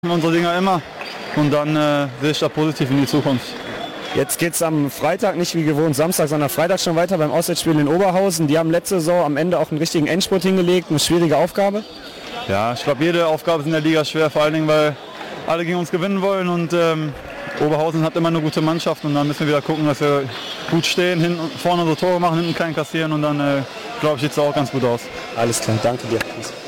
unsere Dinger immer und dann sehe ich da positiv in die Zukunft. Jetzt geht es am Freitag, nicht wie gewohnt Samstag, sondern Freitag schon weiter beim Auswärtsspiel in Oberhausen. Die haben letzte Saison am Ende auch einen richtigen Endspurt hingelegt, eine schwierige Aufgabe. Ja, ich glaube, jede Aufgabe ist in der Liga schwer, vor allen Dingen, weil alle gegen uns gewinnen wollen und Oberhausen hat immer eine gute Mannschaft und dann müssen wir wieder gucken, dass wir gut stehen, hinten, vorne unsere Tore machen, hinten keinen kassieren und dann glaube ich, sieht es auch ganz gut aus. Alles klar, danke dir.